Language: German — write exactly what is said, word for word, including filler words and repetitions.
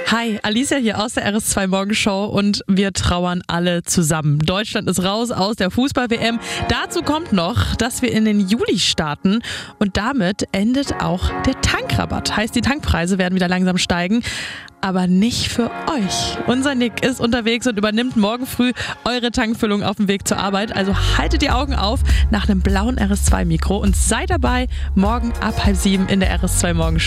Hi, Alicia hier aus der R S zwei Morgenshow und wir trauern alle zusammen. Deutschland ist raus aus der Fußball-W M. Dazu kommt noch, dass wir in den Juli starten und damit endet auch der Tankrabatt. Heißt, die Tankpreise werden wieder langsam steigen. Aber nicht für euch. Unser Nick ist unterwegs und übernimmt morgen früh eure Tankfüllung auf dem Weg zur Arbeit. Also haltet die Augen auf nach einem blauen R S zwei Mikro und seid dabei morgen ab halb sieben in der R S zwei Morgenshow.